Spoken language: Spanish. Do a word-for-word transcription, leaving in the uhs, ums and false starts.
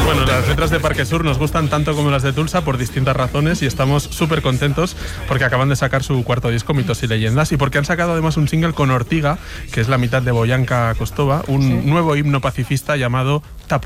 Bueno, las letras de Parque Sur nos gustan tanto como las de Tulsa por distintas razones y estamos súper contentos porque acaban de sacar su cuarto disco, Mitos y Leyendas, y porque han sacado además un single con Ortiga, que es la mitad de Boyanka Kostova, un sí. nuevo himno pacifista llamado Tapu.